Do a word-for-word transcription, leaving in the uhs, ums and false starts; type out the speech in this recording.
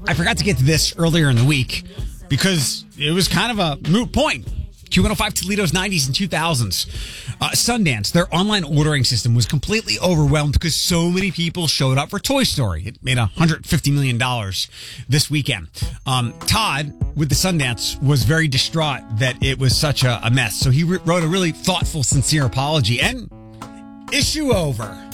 I forgot to get to this earlier in the week because it was kind of a moot point. Q one oh five Toledo's nineties and two thousands. Uh, Sundance, their online ordering system was completely overwhelmed because so many people showed up for Toy Story. It made one hundred fifty million dollars this weekend. Um, Todd, with the Sundance, was very distraught that it was such a, a mess. So he re- wrote a really thoughtful, sincere apology and issue over.